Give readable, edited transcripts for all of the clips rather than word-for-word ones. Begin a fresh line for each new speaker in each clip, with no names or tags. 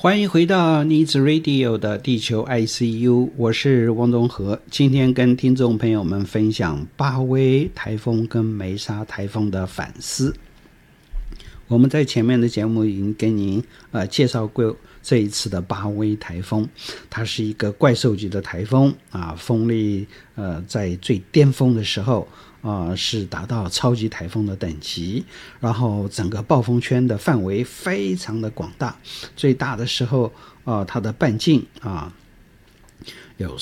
欢迎回到 Needs Radio 的地球 ICU， 我是汪东和。今天跟听众朋友们分享巴威台风跟梅沙台风的反思。我们在前面的节目已经给您介绍过这一次的巴威台风，它是一个怪兽级的台风啊，风力在最巅峰的时候是达到超级台风的等级，然后整个暴风圈的范围非常的广大，最大的时候它的半径有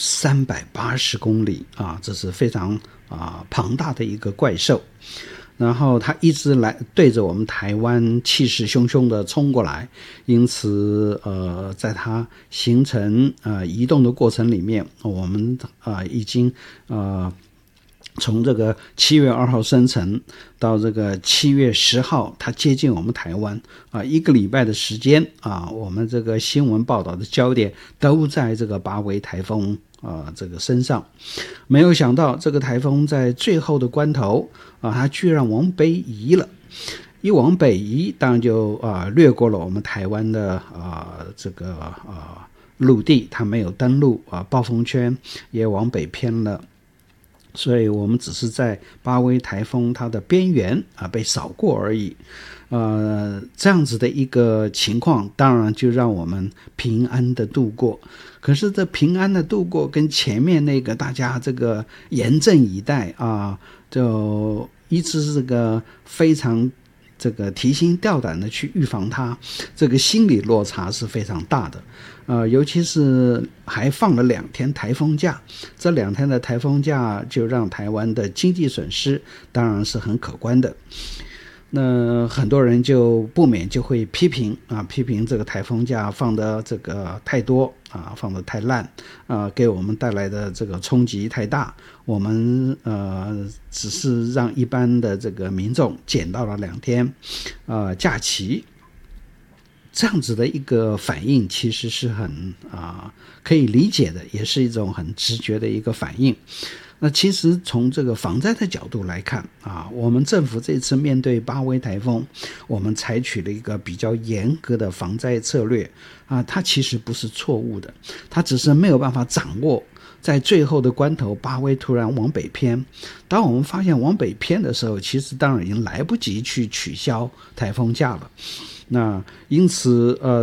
380公里这是非常庞大的一个怪兽。然后它一直来对着我们台湾气势汹汹的冲过来，因此在它形成移动的过程里面，我们已经从这个7月2号生成到这个7月10号它接近我们台湾一个礼拜的时间我们这个新闻报道的焦点都在这个巴威台风这个身上。没有想到这个台风在最后的关头它居然往北移了，一往北移当然就掠过了我们台湾的这个陆地，它没有登陆暴风圈也往北偏了，所以我们只是在巴威台风它的边缘被扫过而已。这样子的一个情况当然就让我们平安的度过，可是这平安的度过跟前面那个大家这个严阵以待就一直这个非常这个提心吊胆的去预防它，这个心理落差是非常大的。尤其是还放了2天台风假，这2天的台风假就让台湾的经济损失当然是很可观的。那很多人就不免就会批评这个台风假放的这个太多放的太烂给我们带来的这个冲击太大，我们只是让一般的这个民众捡到了2天假期。这样子的一个反应其实是很可以理解的，也是一种很直觉的一个反应。那其实从这个防灾的角度来看我们政府这次面对巴威台风，我们采取了一个比较严格的防灾策略它其实不是错误的，它只是没有办法掌握在最后的关头巴威突然往北偏。当我们发现往北偏的时候，其实当然已经来不及去取消台风假了。那因此